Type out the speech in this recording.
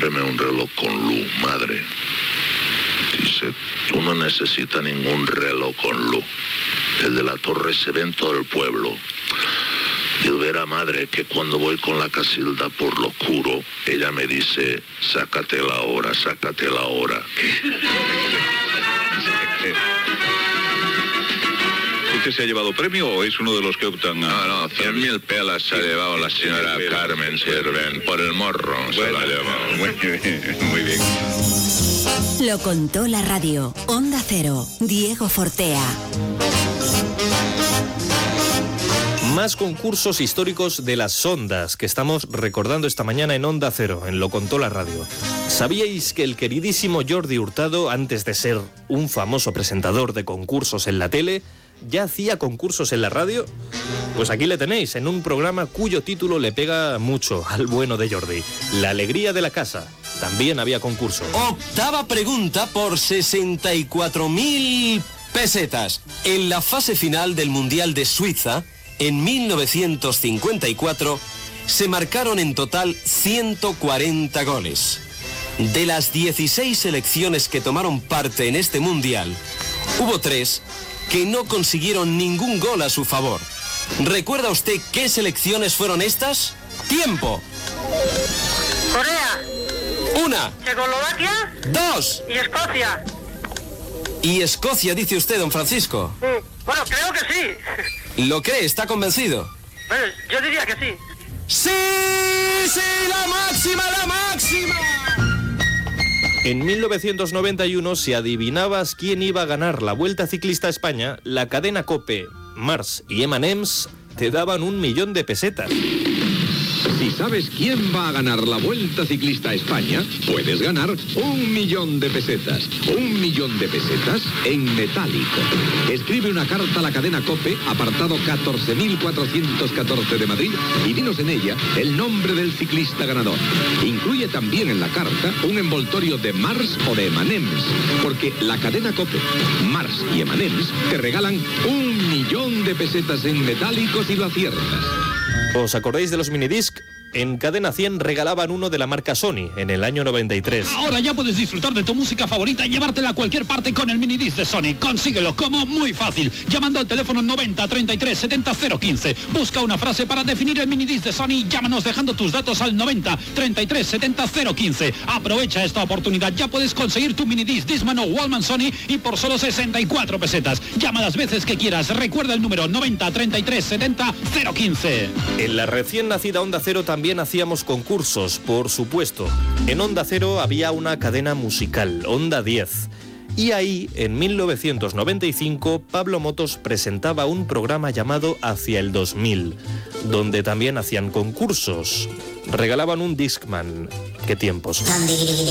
cómpreme un reloj con luz, madre. Dice, tú no necesitas ningún reloj con luz. El de la torre se ve en todo el pueblo. Y verá, madre, que cuando voy con la Casilda por lo oscuro, ella me dice, sácate la hora, sácate la hora. ¿Usted se ha llevado premio o es uno de los que optan a...? No, 100.000 pelas se ha llevado la señora Carmen Sirven. Por el morro se la ha llevado. Muy bien. Lo contó la radio. Onda Cero. Diego Fortea. Más concursos históricos de las sondas que estamos recordando esta mañana en Onda Cero, en Lo contó la radio. ¿Sabíais que el queridísimo Jordi Hurtado, antes de ser un famoso presentador de concursos en la tele, ya hacía concursos en la radio? Pues aquí le tenéis, en un programa cuyo título le pega mucho al bueno de Jordi. La alegría de la casa. También había concurso. Octava pregunta por 64.000 pesetas. En la fase final del Mundial de Suiza, en 1954, se marcaron en total 140 goles. De las 16 selecciones que tomaron parte en este Mundial, hubo 3 que no consiguieron ningún gol a su favor. ¿Recuerda usted qué selecciones fueron estas? ¡Tiempo! Corea. 1. Checoslovaquia. 2. Y Escocia. ¿Y Escocia, dice usted, don Francisco? Bueno, creo que sí. ¿Lo cree? ¿Está convencido? Bueno, yo diría que sí. ¡Sí! ¡Sí! ¡La máxima, la máxima! En 1991, si adivinabas quién iba a ganar la Vuelta Ciclista a España, la cadena COPE, Mars y M&M's te daban 1.000.000 de pesetas. Si sabes quién va a ganar la Vuelta Ciclista a España, puedes ganar 1.000.000 de pesetas. 1.000.000 de pesetas en metálico. Escribe una carta a la cadena COPE, apartado 14.414 de Madrid, y dinos en ella el nombre del ciclista ganador. Incluye también en la carta un envoltorio de Mars o de M&M's, porque la cadena COPE, Mars y M&M's te regalan 1.000.000 de pesetas en metálico si lo aciertas. ¿Os acordáis de los minidisc? En Cadena 100 regalaban uno de la marca Sony en el año 93. Ahora ya puedes disfrutar de tu música favorita y llevártela a cualquier parte con el minidisc de Sony. Consíguelo, como muy fácil, llamando al teléfono 90 33 70 015. Busca una frase para definir el minidisc de Sony. Llámanos dejando tus datos al 90 33 70 015. Aprovecha esta oportunidad. Ya puedes conseguir tu minidisc Discman o Walkman Sony y por solo 64 pesetas. Llama las veces que quieras. Recuerda el número 90 33 70 015. En la recién nacida Onda Cero también hacíamos concursos, por supuesto. En Onda Cero había una cadena musical, Onda 10. Y ahí, en 1995, Pablo Motos presentaba un programa llamado Hacia el 2000, donde también hacían concursos. Regalaban un Discman. ¡Qué tiempos!